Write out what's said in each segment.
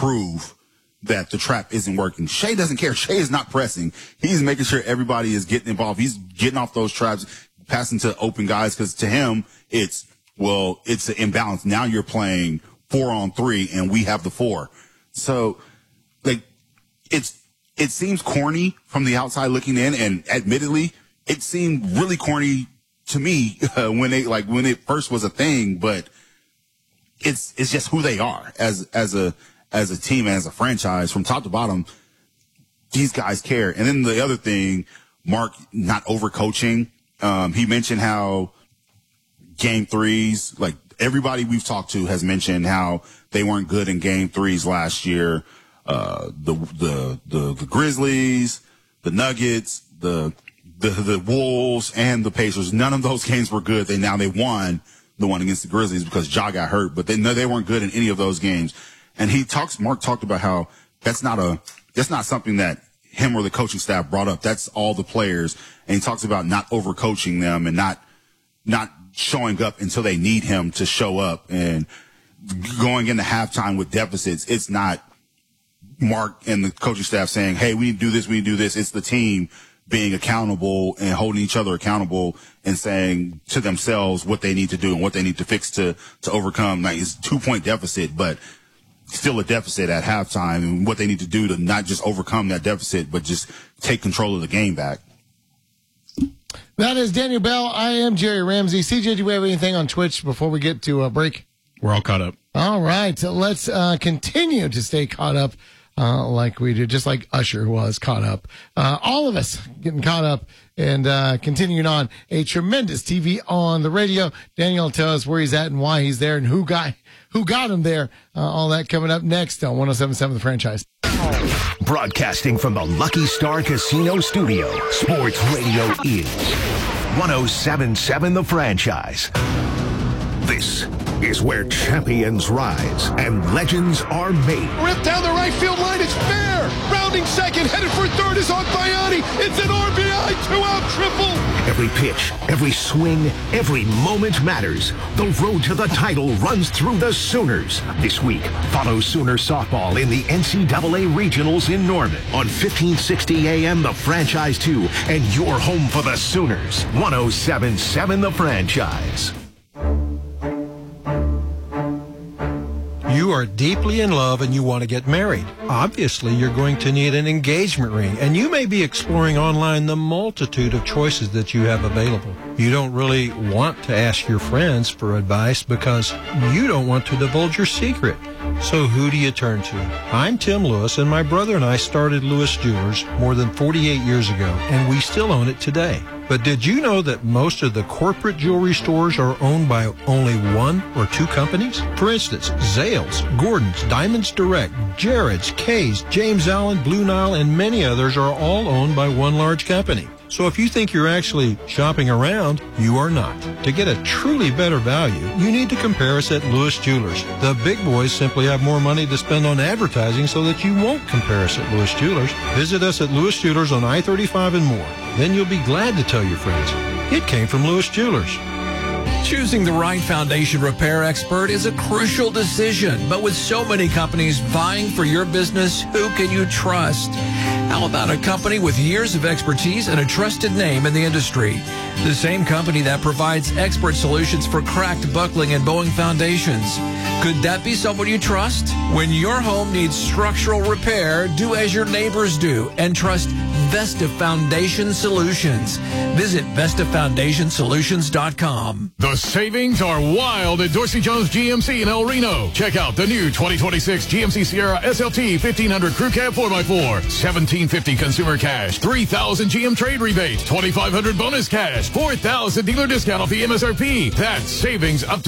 prove that the trap isn't working. Shea doesn't care. Shea is not pressing. He's making sure everybody is getting involved. He's getting off those traps, passing to open guys, because to him, it's an imbalance. Now you're playing 4-on-3 and we have the 4. So, like, it seems corny from the outside looking in, and admittedly, it seemed really corny to me when it first was a thing, but it's just who they are as a team, as a franchise, from top to bottom. These guys care. And then the other thing, Mark not overcoaching. He mentioned how game 3s, like everybody we've talked to has mentioned how they weren't good in game 3s last year. The Grizzlies, the Nuggets, the Wolves, and the Pacers. None of those games were good. They won the one against the Grizzlies because Ja got hurt, but they weren't good in any of those games. And Mark talked about how that's not something that him or the coaching staff brought up. That's all the players. And he talks about not overcoaching them and not showing up until they need him to show up, and going into halftime with deficits. It's not Mark and the coaching staff saying, hey, we need to do this, we need to do this. It's the team being accountable and holding each other accountable and saying to themselves what they need to do and what they need to fix to overcome. Like, it's a 2-point deficit, but still a deficit at halftime, and what they need to do to not just overcome that deficit, but just take control of the game back. That is Daniel Bell. I am Jerry Ramsey. CJ, do we have anything on Twitch before we get to a break? We're all caught up. All right. So let's continue to stay caught up like we did, just like Usher was caught up. All of us getting caught up and continuing on a tremendous TV on the radio. Daniel will tell us where he's at and why he's there and who got him there. All that coming up next on 107.7 The Franchise. Broadcasting from the Lucky Star Casino Studio, Sports Radio is 107.7 The Franchise. This is where champions rise and legends are made. Ripped down the right field line, it's fair. Rounding second, headed for third is Agbayani. It's an RBI, 2-out triple. Every pitch, every swing, every moment matters. The road to the title runs through the Sooners. This week, follow Sooner softball in the NCAA Regionals in Norman on 1560 AM The Franchise 2, and your home for the Sooners. 107.7 The Franchise. You are deeply in love and you want to get married. Obviously, you're going to need an engagement ring, and you may be exploring online the multitude of choices that you have available. You don't really want to ask your friends for advice because you don't want to divulge your secret. So who do you turn to? I'm Tim Lewis, and my brother and I started Lewis Jewelers more than 48 years ago, and we still own it today. But did you know that most of the corporate jewelry stores are owned by only one or two companies? For instance, Zales, Gordon's, Diamonds Direct, Jared's, Kay's, James Allen, Blue Nile, and many others are all owned by one large company. So if you think you're actually shopping around, you are not. To get a truly better value, you need to compare us at Lewis Jewelers. The big boys simply have more money to spend on advertising so that you won't compare us at Lewis Jewelers. Visit us at Lewis Jewelers on I-35 and more. Then you'll be glad to tell your friends it came from Lewis Jewelers. Choosing the right foundation repair expert is a crucial decision, but with so many companies vying for your business, who can you trust? How about a company with years of expertise and a trusted name in the industry? The same company that provides expert solutions for cracked, buckling, and bowing foundations. Could that be someone you trust? When your home needs structural repair, do as your neighbors do and trust Vesta Foundation Solutions. Visit VestaFoundationSolutions.com. The savings are wild at Dorsey Jones GMC in El Reno. Check out the new 2026 GMC Sierra SLT 1500 Crew Cab 4x4, $1,750 consumer cash, $3,000 GM trade rebate, $2,500 bonus cash, $4,000 dealer discount off the MSRP. That's savings up to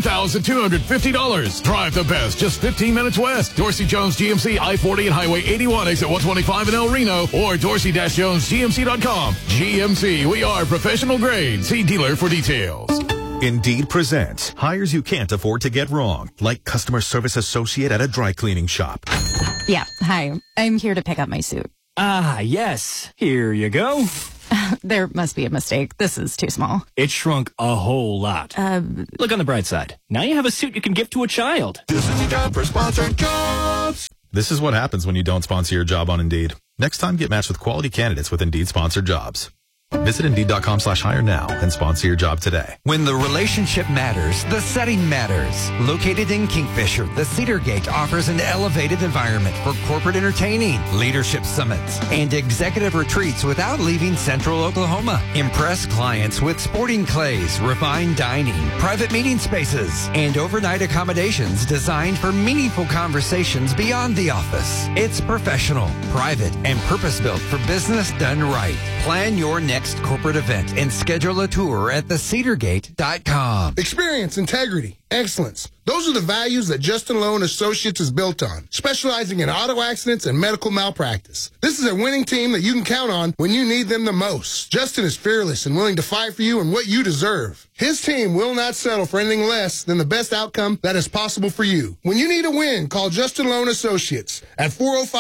$11,250. Drive the best, just 15 minutes west. Dorsey Jones GMC I-40 and Highway 81 exit 125 in El Reno, or Dorsey-JonesGMC.com. GMC, we are professional grade. See dealer for details. Indeed presents hires you can't afford to get wrong, like customer service associate at a dry cleaning shop. Yeah, hi. I'm here to pick up my suit. Ah, yes. Here you go. There must be a mistake. This is too small. It shrunk a whole lot. Look on the bright side. Now you have a suit you can give to a child. This is the job for Sponsored Jobs. This is what happens when you don't sponsor your job on Indeed. Next time, get matched with quality candidates with Indeed sponsored jobs. Visit Indeed.com/hire now and sponsor your job today. When the relationship matters, the setting matters. Located in Kingfisher, the Cedar Gate offers an elevated environment for corporate entertaining, leadership summits, and executive retreats without leaving Central Oklahoma. Impress clients with sporting clays, refined dining, private meeting spaces, and overnight accommodations designed for meaningful conversations beyond the office. It's professional, private, and purpose-built for business done right. Plan your next corporate event and schedule a tour at thecedargate.com. Experience, integrity, excellence. Those are the values that Justin Lowe & Associates is built on, specializing in auto accidents and medical malpractice. This is a winning team that you can count on when you need them the most. Justin is fearless and willing to fight for you and what you deserve. His team will not settle for anything less than the best outcome that is possible for you. When you need a win, call Justin Lowe & Associates at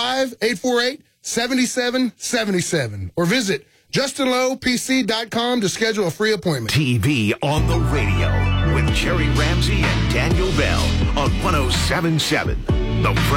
405-848-7777 or visit JustinLowePC.com to schedule a free appointment. TV on the radio with Jerry Ramsey and Daniel Bell on 107.7. The